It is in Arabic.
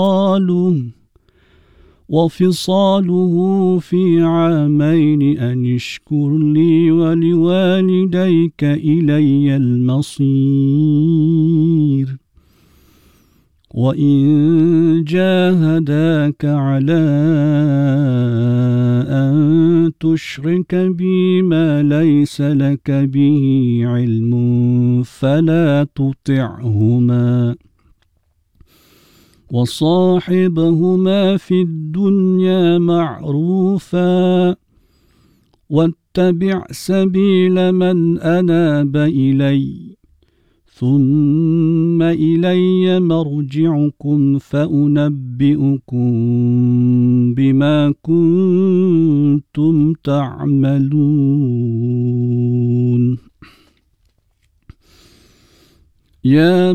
وفصاله في عامين أن اشكر لي ولوالديك إلي المصير وإن جاهداك على أن تشرك بي ما ليس لك به علم فلا تطعهما وصاحبهما في الدنيا معروفا واتبع سبيل من أناب إلي ثم إلي مرجعكم فأنبئكم بما كنتم تعملون. يا